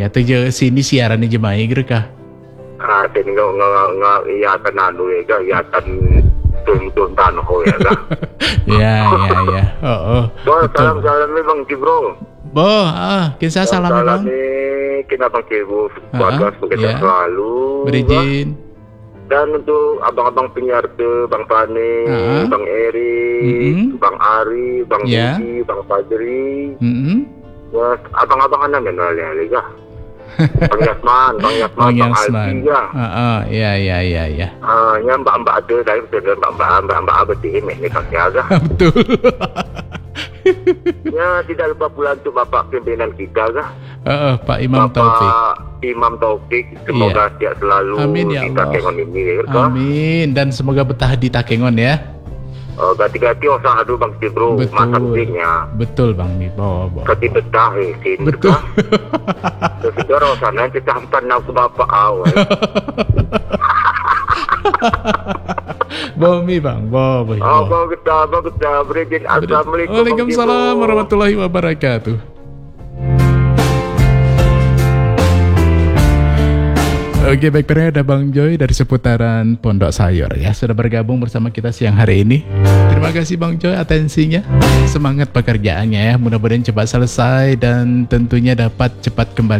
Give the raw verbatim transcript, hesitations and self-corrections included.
ya. Tuh je sini siaran di Jemai gitu kah? Ah, sini nggak nggak nggak iya kan anu ya, kah? Iya kan turun-turun tanah ya, kah? Ya, ya, ya. Oh, oh. Bro, Betul. salam salam nih Bang Cibro. Bo, ah, kisah salam ya, Bang. nih, kita Bang Cibro, Ah, keluarga ah, kita ya. selalu. Berizin. Dan untuk abang-abang penyiar ke Bang Fane, Ah. Bang Erik, Mm-mm. Bang Ari, Bang Ya. Didi, Bang Fajri, Mm-mm. ya, abang-abang mana menolnya liga? Bang Yasman, Bang Yasman, Bang Bang Yasman. Alfi ya. Ah, ah, ya, ya, ya, ya. Ah, nya mbak-mbak ada dari sudah mbak-mbak, mbak-mbak abad ini ini kakek aga. Betul. Ya tidak lupa pula untuk Bapak pimpinan kita aga. Heeh, Pak Imam Bapak Taufik. Imam Taufik, semoga Iya. sehat selalu Amin ya di Allah. Takengon ini ya. Kak. Amin, dan semoga betah di Takengon ya. Oh, ganti-ganti usah aduh Bang Cibro, Betul. masa pentingnya. Betul Bang Mibo. Bo. Kati betah eh, sin Betul. Sesudah sana kita hampan aku bapak awal. Bomi Bang, bo, bo. Oh, bagus dah, bagus dah. Berizin, assalamualaikum. Bang Waalaikumsalam Cibro. warahmatullahi wabarakatuh. Oke, baik, pernah ada Bang Joy dari seputaran Pondok Sayur ya, sudah bergabung bersama kita siang hari ini. Terima kasih Bang Joy atensinya, semangat pekerjaannya ya, mudah-mudahan cepat selesai dan tentunya dapat cepat kembali